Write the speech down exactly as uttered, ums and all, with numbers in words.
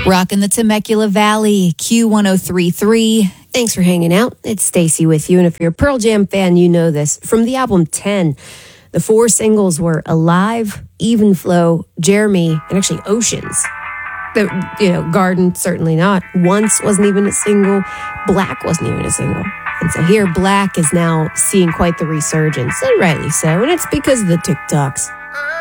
Rockin' the Temecula Valley, Q one oh three point three. Thanks for hanging out. It's Stacy with you. And if you're a Pearl Jam fan, you know this. From the album ten, the four singles were Alive, Even Flow, Jeremy, and actually Oceans. The, you know, Garden, certainly not. Once wasn't even a single. Black wasn't even a single. And so here, Black is now seeing quite the resurgence, and rightly so. And it's because of the TikToks.